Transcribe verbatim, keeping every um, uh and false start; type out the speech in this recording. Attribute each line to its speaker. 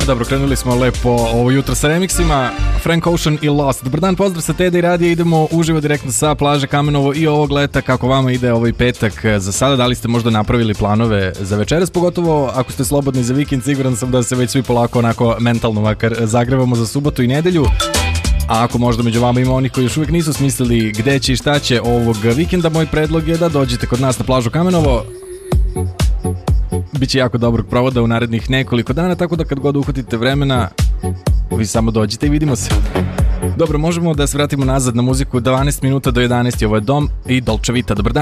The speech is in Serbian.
Speaker 1: Dobro, krenuli smo lepo ovo jutro sa remiksima. Frank Ocean i Lost. Dobar dan, pozdrav sa Teda i Radija. Idemo uživo direktno sa plaže Kamenovo i ovog leta. Kako vama ide ovaj petak za sada? Da li ste možda napravili planove za večeras? Pogotovo ako ste slobodni za vikend, siguran sam da se već svi polako onako mentalno makar zagrevamo za subotu i nedelju. A ako možda među vama ima onih koji još uvijek nisu smislili gde će i šta će ovog vikenda, moj predlog je da dođete kod nas na plažu Kamenovo. Biće jako dobrog provoda u narednih nekoliko dana, tako da kad god uhvatite vremena, vi samo dođite i vidimo se. Dobro, možemo da se vratimo nazad na muziku. Dvanaest minuta do jedanaest, ovo je Dom i Dolce Vita. Dobar dan.